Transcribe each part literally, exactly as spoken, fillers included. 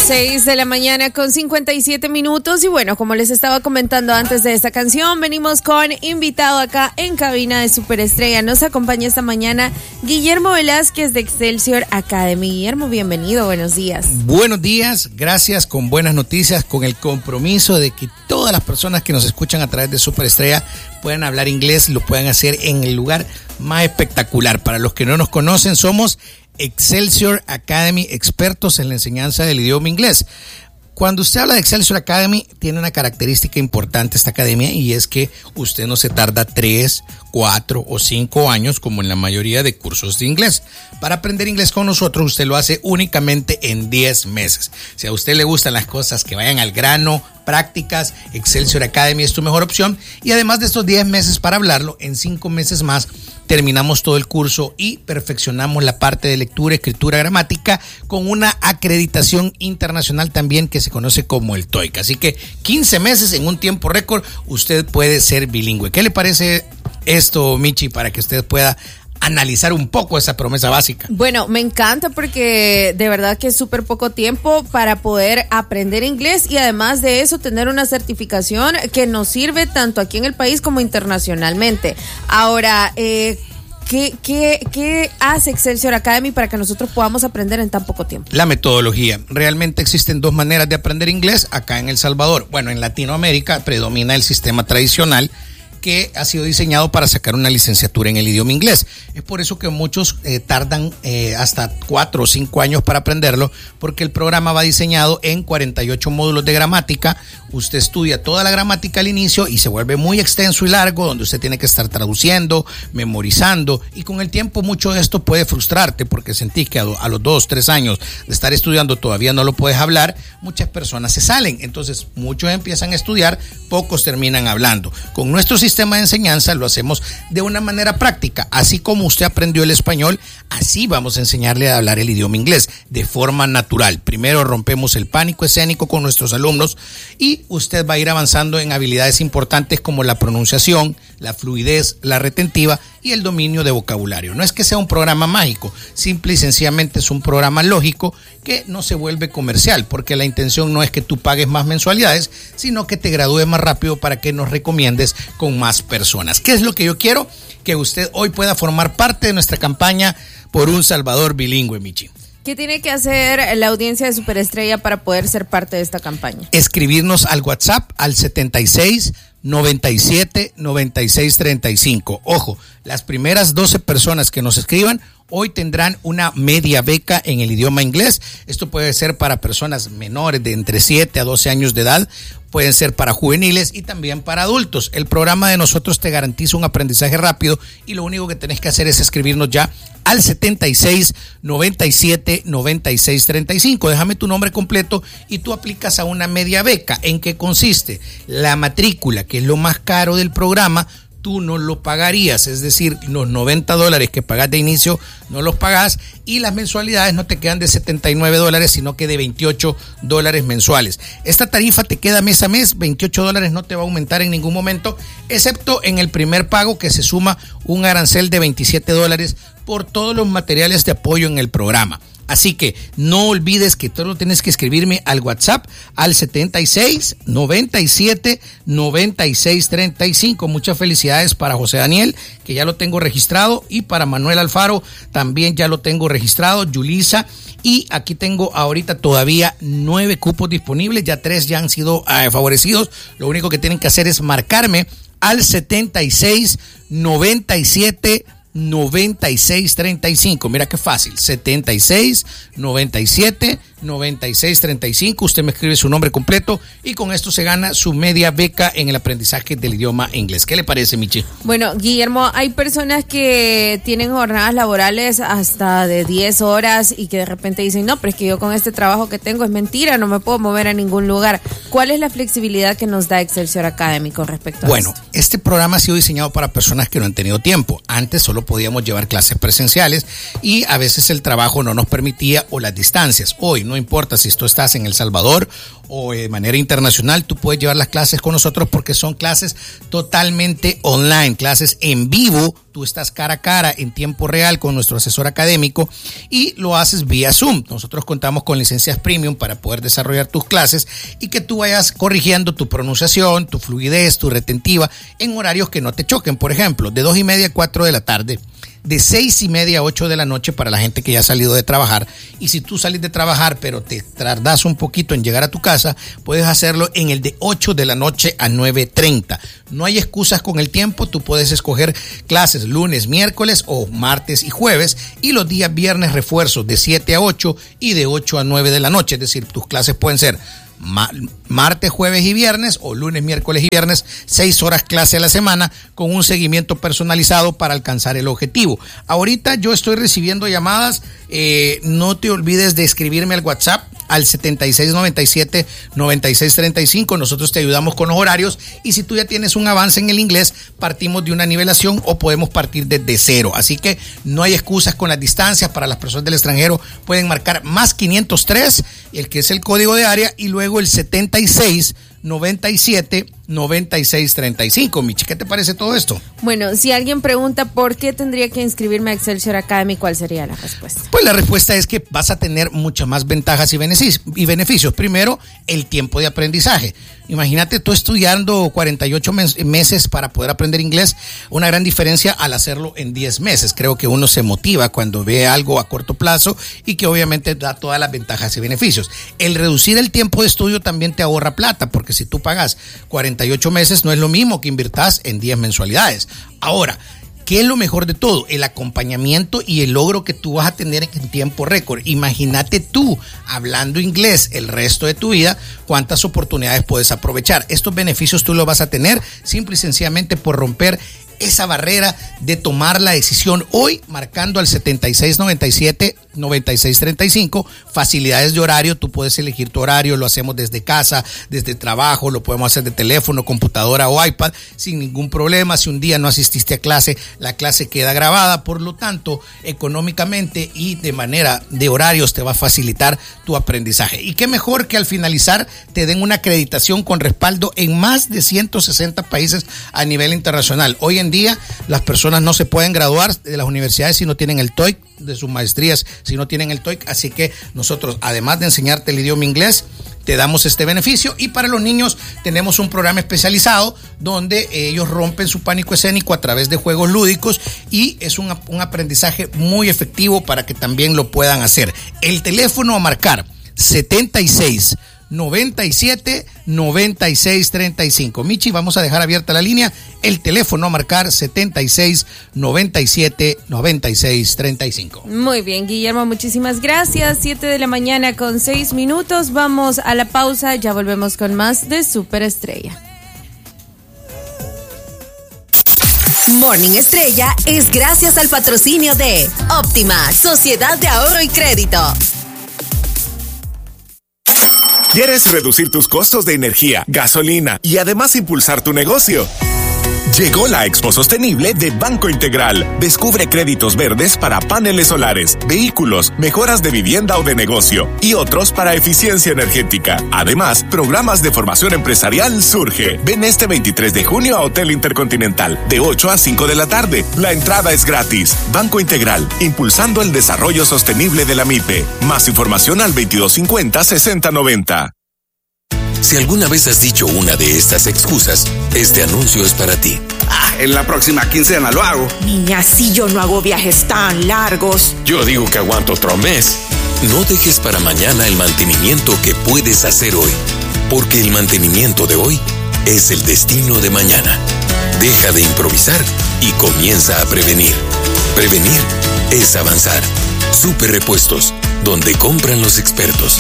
seis de la mañana con cincuenta y siete minutos y bueno, como les estaba comentando antes de esta canción, venimos con invitado acá en cabina de Superestrella. Nos acompaña esta mañana Guillermo Velázquez de Excelsior Academy. Guillermo, bienvenido, buenos días. Buenos días, gracias, con buenas noticias, con el compromiso de que todas las personas que nos escuchan a través de Superestrella puedan hablar inglés y lo puedan hacer en el lugar más espectacular. Para los que no nos conocen, somos Excelsior Academy, expertos en la enseñanza del idioma inglés. Cuando usted habla de Excelsior Academy, tiene una característica importante esta academia, y es que usted no se tarda tres, cuatro o cinco años como en la mayoría de cursos de inglés. Para aprender inglés con nosotros, usted lo hace únicamente en diez meses. Si a usted le gustan las cosas que vayan al grano, prácticas, Excelsior Academy es tu mejor opción. Y además de estos diez meses para hablarlo, en cinco meses más terminamos todo el curso y perfeccionamos la parte de lectura, escritura, gramática con una acreditación internacional también que se conoce como el TOEIC. Así que quince meses en un tiempo récord usted puede ser bilingüe. ¿Qué le parece esto, Michi, para que usted pueda analizar un poco esa promesa básica? Bueno, me encanta porque de verdad que es súper poco tiempo para poder aprender inglés y además de eso tener una certificación que nos sirve tanto aquí en el país como internacionalmente. Ahora, eh, ¿qué, qué, qué hace Excelsior Academy para que nosotros podamos aprender en tan poco tiempo? La metodología. Realmente existen dos maneras de aprender inglés acá en El Salvador. Bueno, en Latinoamérica predomina el sistema tradicional, que ha sido diseñado para sacar una licenciatura en el idioma inglés. Es por eso que muchos eh, tardan eh, hasta cuatro o cinco años para aprenderlo, porque el programa va diseñado en cuarenta y ocho módulos de gramática. Usted estudia toda la gramática al inicio y se vuelve muy extenso y largo, donde usted tiene que estar traduciendo, memorizando, y con el tiempo mucho de esto puede frustrarte porque sentís que a, a los dos, tres años de estar estudiando todavía no lo puedes hablar. Muchas personas se salen, entonces muchos empiezan a estudiar, pocos terminan hablando. Con nuestro sistema sistema de enseñanza lo hacemos de una manera práctica. Así como usted aprendió el español, así vamos a enseñarle a hablar el idioma inglés de forma natural. Primero rompemos el pánico escénico con nuestros alumnos y usted va a ir avanzando en habilidades importantes como la pronunciación, la fluidez, la retentiva y el dominio de vocabulario. No es que sea un programa mágico, simple y sencillamente es un programa lógico que no se vuelve comercial, porque la intención no es que tú pagues más mensualidades, sino que te gradúes más rápido para que nos recomiendes con más personas. ¿Qué es lo que yo quiero? Que usted hoy pueda formar parte de nuestra campaña por un Salvador bilingüe, Michi. ¿Qué tiene que hacer la audiencia de Superestrella para poder ser parte de esta campaña? Escribirnos al WhatsApp al setenta y seis, noventa y siete, noventa y seis, treinta y cinco. Ojo, las primeras doce personas que nos escriban hoy tendrán una media beca en el idioma inglés. Esto puede ser para personas menores de entre siete a doce años de edad, pueden ser para juveniles y también para adultos. El programa de nosotros te garantiza un aprendizaje rápido y lo único que tenés que hacer es escribirnos ya al setenta y seis, noventa y siete, noventa y seis, treinta y cinco. Déjame tu nombre completo y tú aplicas a una media beca. ¿En qué consiste? La matrícula, que es lo más caro del programa, tú no lo pagarías, es decir, los noventa dólares que pagas de inicio no los pagas y las mensualidades no te quedan de setenta y nueve dólares, sino que de veintiocho dólares mensuales. Esta tarifa te queda mes a mes, veintiocho dólares, no te va a aumentar en ningún momento, excepto en el primer pago, que se suma un arancel de veintisiete dólares por todos los materiales de apoyo en el programa. Así que no olvides que todo tienes que escribirme al WhatsApp al setenta y seis, noventa y siete, noventa y seis, treinta y cinco. Muchas felicidades para José Daniel, que ya lo tengo registrado, y para Manuel Alfaro también ya lo tengo registrado, Yulisa, y aquí tengo ahorita todavía nueve cupos disponibles, ya tres ya han sido eh, favorecidos. Lo único que tienen que hacer es marcarme al setenta y seis, noventa y siete, noventa y seis, treinta y cinco. Mira qué fácil, setenta y seis, noventa y siete, noventa y seis, treinta y cinco. Usted me escribe su nombre completo y con esto se gana su media beca en el aprendizaje del idioma inglés. ¿Qué le parece, Michi? Bueno, Guillermo, hay personas que tienen jornadas laborales hasta de diez horas y que de repente dicen, no, pero es que yo con este trabajo que tengo es mentira, no me puedo mover a ningún lugar. ¿Cuál es la flexibilidad que nos da Excelsior Academy con respecto a bueno, esto? Bueno, este programa ha sido diseñado para personas que no han tenido tiempo. Antes solo podíamos llevar clases presenciales y a veces el trabajo no nos permitía o las distancias. Hoy no importa si tú estás en El Salvador o de manera internacional, tú puedes llevar las clases con nosotros porque son clases totalmente online, clases en vivo. Tú estás cara a cara en tiempo real con nuestro asesor académico y lo haces vía Zoom. Nosotros contamos con licencias premium para poder desarrollar tus clases y que tú vayas corrigiendo tu pronunciación, tu fluidez, tu retentiva en horarios que no te choquen. Por ejemplo, de dos y media a cuatro de la tarde, de seis y media a ocho de la noche para la gente que ya ha salido de trabajar. Y si tú sales de trabajar pero te tardas un poquito en llegar a tu casa, puedes hacerlo en el de ocho de la noche a nueve treinta. No hay excusas con el tiempo, tú puedes escoger clases lunes, miércoles o martes y jueves, y los días viernes refuerzos de siete a ocho y de ocho a nueve de la noche. Es decir, tus clases pueden ser Ma- martes, jueves y viernes o lunes, miércoles y viernes, seis horas clase a la semana con un seguimiento personalizado para alcanzar el objetivo. Ahorita yo estoy recibiendo llamadas, eh, no te olvides de escribirme al WhatsApp al setenta y seis noventa y siete noventa y seis treinta y cinco. Nosotros te ayudamos con los horarios y si tú ya tienes un avance en el inglés, partimos de una nivelación o podemos partir desde cero. Así que no hay excusas con las distancias. Para las personas del extranjero pueden marcar más quinientos tres, el que es el código de área, y luego el setenta y seis noventa y siete noventa y seis treinta y cinco. Michi, ¿qué te parece todo esto? Bueno, si alguien pregunta por qué tendría que inscribirme a Excelsior Academy, ¿cuál sería la respuesta? Pues la respuesta es que vas a tener muchas más ventajas y beneficios. Primero, el tiempo de aprendizaje. Imagínate tú estudiando cuarenta y ocho meses para poder aprender inglés, una gran diferencia al hacerlo en diez meses. Creo que uno se motiva cuando ve algo a corto plazo y que obviamente da todas las ventajas y beneficios. El reducir el tiempo de estudio también te ahorra plata, porque si tú pagas cuarenta y ocho meses no es lo mismo que invirtas en diez mensualidades. Ahora, ¿qué es lo mejor de todo? El acompañamiento y el logro que tú vas a tener en tiempo récord. Imagínate tú hablando inglés el resto de tu vida, cuántas oportunidades puedes aprovechar. Estos beneficios tú los vas a tener simple y sencillamente por romper esa barrera de tomar la decisión hoy, marcando al setenta y seis noventa y siete noventa y seis treinta y cinco. Facilidades de horario, tú puedes elegir tu horario, lo hacemos desde casa, desde trabajo, lo podemos hacer de teléfono, computadora o iPad sin ningún problema. Si un día no asististe a clase, la clase queda grabada, por lo tanto, económicamente y de manera de horarios te va a facilitar tu aprendizaje. Y qué mejor que al finalizar te den una acreditación con respaldo en más de ciento sesenta países a nivel internacional. Hoy en día las personas no se pueden graduar de las universidades si no tienen el T O E I C, de sus maestrías si no tienen el T O E I C, así que nosotros, además de enseñarte el idioma inglés, te damos este beneficio. Y para los niños tenemos un programa especializado donde ellos rompen su pánico escénico a través de juegos lúdicos y es un, un aprendizaje muy efectivo para que también lo puedan hacer. El teléfono a marcar setenta y seis noventa y siete noventa y seis treinta y cinco. Michi, vamos a dejar abierta la línea, el teléfono a marcar setenta y seis noventa y siete noventa y seis treinta y cinco. Muy bien, Guillermo, muchísimas gracias. siete de la mañana con seis minutos. Vamos a la pausa, ya volvemos con más de Superestrella. Morning Estrella es gracias al patrocinio de Óptima, Sociedad de Ahorro y Crédito. ¿Quieres reducir tus costos de energía, gasolina y además impulsar tu negocio? Llegó la Expo Sostenible de Banco Integral. Descubre créditos verdes para paneles solares, vehículos, mejoras de vivienda o de negocio y otros para eficiencia energética. Además, programas de formación empresarial Surge. Ven este veintitrés de junio a Hotel Intercontinental de ocho a cinco de la tarde. La entrada es gratis. Banco Integral, impulsando el desarrollo sostenible de la M I P E. Más información al veintidós cincuenta sesenta noventa. Si alguna vez has dicho una de estas excusas, este anuncio es para ti. Ah, en la próxima quincena lo hago. Niña, si yo no hago viajes tan largos. Yo digo que aguanto otro mes. No dejes para mañana el mantenimiento que puedes hacer hoy, porque el mantenimiento de hoy es el destino de mañana. Deja de improvisar y comienza a prevenir. Prevenir es avanzar. Super Repuestos, donde compran los expertos.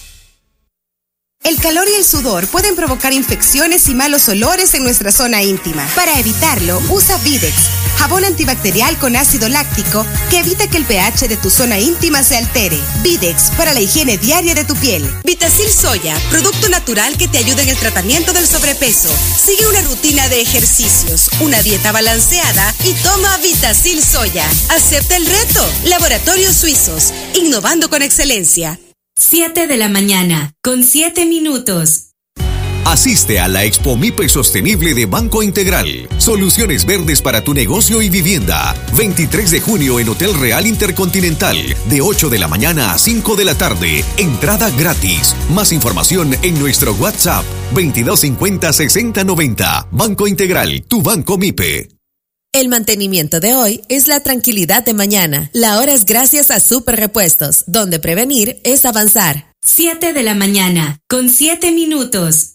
El calor y el sudor pueden provocar infecciones y malos olores en nuestra zona íntima. Para evitarlo, usa Videx, jabón antibacterial con ácido láctico que evita que el pH de tu zona íntima se altere. Videx, para la higiene diaria de tu piel. Vitacil Soya, producto natural que te ayuda en el tratamiento del sobrepeso. Sigue una rutina de ejercicios, una dieta balanceada y toma Vitacil Soya. Acepta el reto. Laboratorios Suizos, innovando con excelencia. siete de la mañana, con siete minutos. Asiste a la Expo MIPE Sostenible de Banco Integral. Soluciones verdes para tu negocio y vivienda. veintitrés de junio en Hotel Real Intercontinental. De ocho de la mañana a cinco de la tarde. Entrada gratis. Más información en nuestro WhatsApp. veintidós cincuenta, sesenta noventa. Banco Integral, tu banco MIPE. El mantenimiento de hoy es la tranquilidad de mañana. La hora es gracias a Super Repuestos, donde prevenir es avanzar. siete de la mañana, con siete minutos.